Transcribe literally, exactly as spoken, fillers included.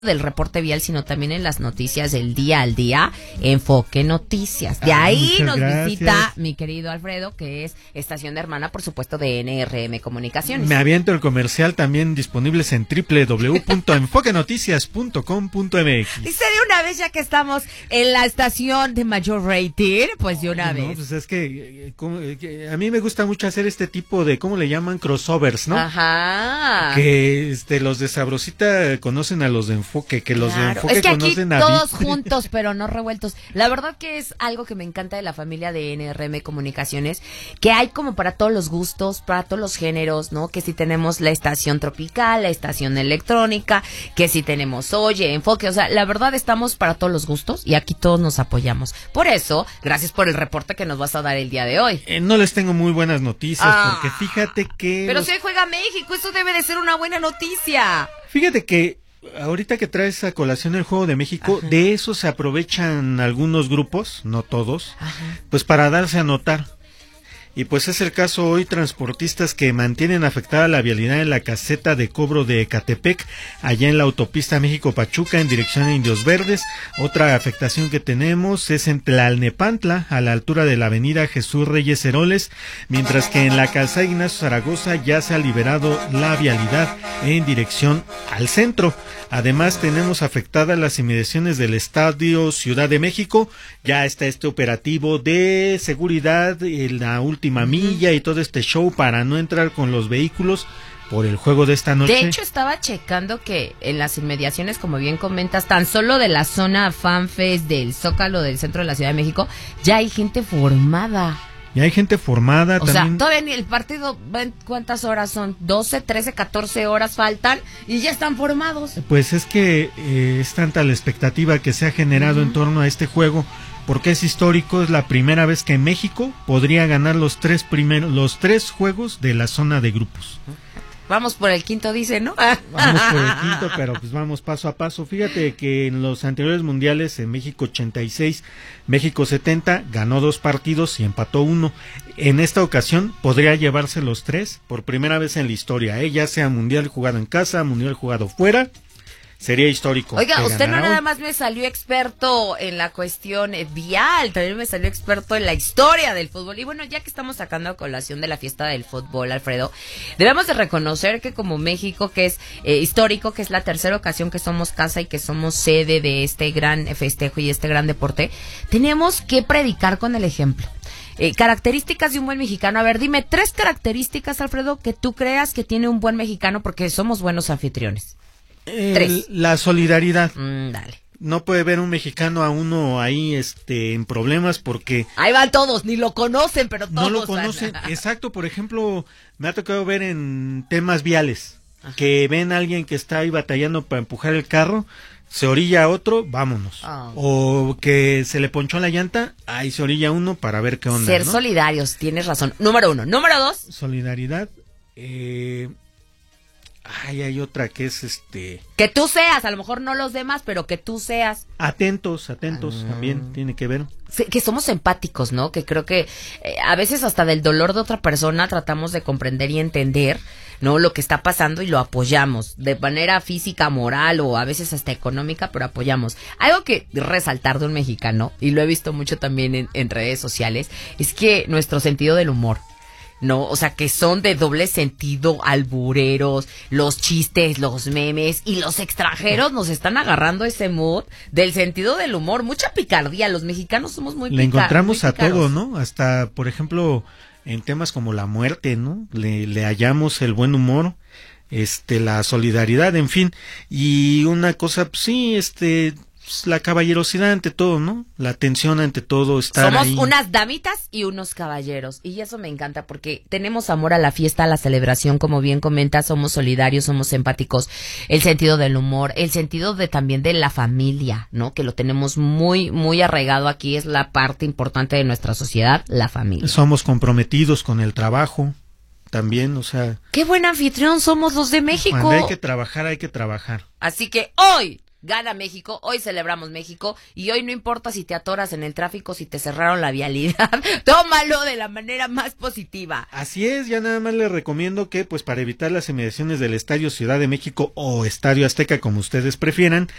del reporte vial, sino también en las noticias del día al día, Enfoque Noticias. De ah, ahí nos gracias. visita mi querido Alfredo, que es estación de hermana, por supuesto, de N R M Comunicaciones. Me aviento el comercial, también disponibles en doble u doble u doble u punto enfoque noticias punto com punto m x. Dice de una vez, ya que estamos en la estación de mayor rating, pues de una no, vez. Pues es que, que a mí me gusta mucho hacer este tipo de, ¿cómo le llaman? Crossovers, ¿no? Ajá. Que este, los de Sabrosita conocen a los de Enfoque, que los Claro. de Enfoque es que aquí conocen a todos Vic. juntos, pero no revueltos. La verdad que es algo que me encanta de la familia de N R M Comunicaciones, que hay como para todos los gustos, para todos los géneros, ¿no? Que si tenemos la estación tropical, la estación electrónica, que si tenemos Oye, Enfoque, o sea, la verdad estamos para todos los gustos y aquí todos nos apoyamos. Por eso, gracias por el reporte que nos vas a dar el día de hoy. Eh, no les tengo muy buenas noticias, Ah, porque fíjate que... Pero los... si hoy juega México, eso debe de ser una buena noticia. Fíjate que ahorita que traes a colación el Juego de México, ajá, de eso se aprovechan algunos grupos, no todos, ajá, pues para darse a notar. Y pues es el caso hoy, transportistas que mantienen afectada la vialidad en la caseta de cobro de Ecatepec, allá en la autopista México-Pachuca, en dirección a Indios Verdes. Otra afectación que tenemos es en Tlalnepantla, a la altura de la avenida Jesús Reyes Heroles, mientras que en la calzada Ignacio Zaragoza ya se ha liberado la vialidad en dirección al centro. Además tenemos afectadas las inmediaciones del Estadio Ciudad de México, ya está este operativo de seguridad en la última última milla y todo este show para no entrar con los vehículos por el juego de esta noche. De hecho, estaba checando que en las inmediaciones, como bien comentas, tan solo de la zona FanFest del Zócalo del centro de la Ciudad de México, ya hay gente formada. Ya hay gente formada. O también. sea, todavía ni el partido, ¿ven cuántas horas son? doce, trece, catorce horas faltan y ya están formados. Pues es que eh, es tanta la expectativa que se ha generado uh-huh. en torno a este juego, porque es histórico, es la primera vez que México podría ganar los tres primeros, los tres juegos de la zona de grupos. Vamos por el quinto, dice, ¿no? Vamos por el quinto, pero pues vamos paso a paso. Fíjate que en los anteriores mundiales, en México ochenta y seis, México setenta, ganó dos partidos y empató uno. En esta ocasión podría llevarse los tres por primera vez en la historia, ¿eh? Ya sea mundial jugado en casa, mundial jugado fuera. Sería histórico. Oiga, usted no nada hoy. más me salió experto en la cuestión vial, también me salió experto en la historia del fútbol. Y bueno, ya que estamos sacando a colación de la fiesta del fútbol, Alfredo, debemos de reconocer que como México, que es eh, histórico, que es la tercera ocasión que somos casa y que somos sede de este gran festejo y este gran deporte, tenemos que predicar con el ejemplo. Eh, características de un buen mexicano. A ver, dime tres características, Alfredo, que tú creas que tiene un buen mexicano, porque somos buenos anfitriones. El, la solidaridad. Mm, dale. No puede ver un mexicano a uno ahí este en problemas porque ahí van todos, ni lo conocen, pero todos no lo conocen. Van. Exacto, por ejemplo, me ha tocado ver en temas viales, ajá, que ven a alguien que está ahí batallando para empujar el carro, se orilla a otro, vámonos. Oh. O que se le ponchó la llanta, ahí se orilla uno para ver qué onda. Ser ¿no? solidarios, tienes razón. Número uno. Número dos. Solidaridad. Eh... Ay, hay otra que es este... Que tú seas, a lo mejor no los demás, pero que tú seas. Atentos, atentos, ah. también tiene que ver. Sí, que somos empáticos, ¿no? Que creo que eh, a veces hasta del dolor de otra persona tratamos de comprender y entender, ¿no? Lo que está pasando y lo apoyamos, de manera física, moral o a veces hasta económica, pero apoyamos. Algo que resaltar de un mexicano, y lo he visto mucho también en, en redes sociales, es que nuestro sentido del humor, ¿no? O sea, que son de doble sentido, albureros, los chistes, los memes, y los extranjeros nos están agarrando ese mood del sentido del humor, mucha picardía, los mexicanos somos muy Le picar, encontramos muy a todo, ¿no? Hasta, por ejemplo, en temas como la muerte, ¿no? Le, le hallamos el buen humor, este, la solidaridad, en fin, y una cosa, pues, sí, este... la caballerosidad ante todo, ¿no? La atención ante todo, estar Somos ahí. unas damitas y unos caballeros, y eso me encanta porque tenemos amor a la fiesta, a la celebración, como bien comentas, somos solidarios, somos empáticos, el sentido del humor, el sentido de también de la familia, ¿no? Que lo tenemos muy, muy arraigado aquí, es la parte importante de nuestra sociedad, la familia. Somos comprometidos con el trabajo, también, o sea... ¡Qué buen anfitrión somos los de México! Cuando hay que trabajar, hay que trabajar. Así que hoy... gana México, hoy celebramos México y hoy no importa si te atoras en el tráfico, si te cerraron la vialidad, tómalo de la manera más positiva. Así es, ya nada más les recomiendo que pues para evitar las inmediaciones del Estadio Ciudad de México o Estadio Azteca como ustedes prefieran,